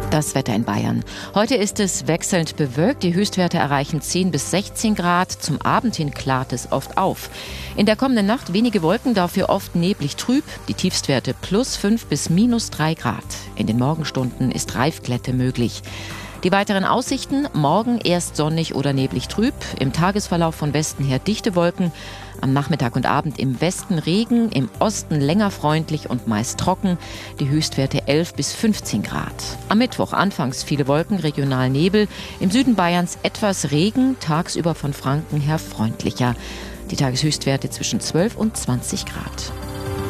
Das Wetter in Bayern. Heute ist es wechselnd bewölkt. Die Höchstwerte erreichen 10 bis 16 Grad. Zum Abend hin klart es oft auf. In der kommenden Nacht wenige Wolken, dafür oft neblig trüb. Die Tiefstwerte +5 bis -3 Grad. In den Morgenstunden ist Reifglätte möglich. Die weiteren Aussichten: morgen erst sonnig oder neblig trüb, im Tagesverlauf von Westen her dichte Wolken, am Nachmittag und Abend im Westen Regen, im Osten länger freundlich und meist trocken, die Höchstwerte 11 bis 15 Grad. Am Mittwoch anfangs viele Wolken, regional Nebel, im Süden Bayerns etwas Regen, tagsüber von Franken her freundlicher. Die Tageshöchstwerte zwischen 12 und 20 Grad.